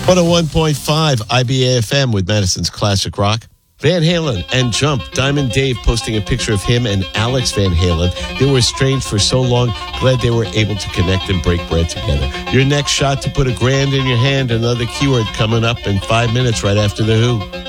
101.5 IBAFM with Madison's Classic Rock. Van Halen and Jump. Diamond Dave posting a picture of him and Alex Van Halen. They were estranged for so long. Glad they were able to connect and break bread together. Your next shot to put $1,000 in your hand. Another keyword coming up in 5 minutes right after The Who.